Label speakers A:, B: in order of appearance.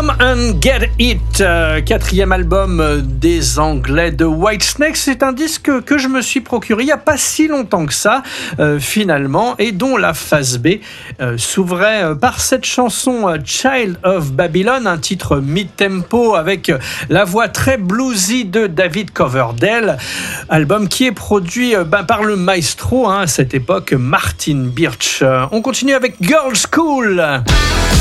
A: Come and Get It, quatrième album des Anglais de Whitesnake. C'est un disque que je me suis procuré il n'y a pas si longtemps que ça, finalement, et dont la phase B s'ouvrait par cette chanson Child of Babylon, un titre mid-tempo avec la voix très bluesy de David Coverdale. Album qui est produit par le maestro à cette époque, Martin Birch. On continue avec Girls' School.